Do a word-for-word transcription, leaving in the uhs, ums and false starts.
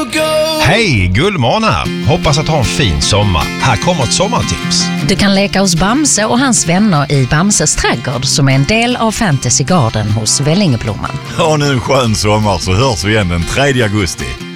go. Hej, Gullmån här. Hoppas att ha en fin sommar. Här kommer ett sommartips. Du kan leka hos Bamse och hans vänner i Bamses trädgård som är en del av Fantasy Garden hos Vällingeblomman. Ha nu en skön sommar så hörs vi igen den tredje augusti.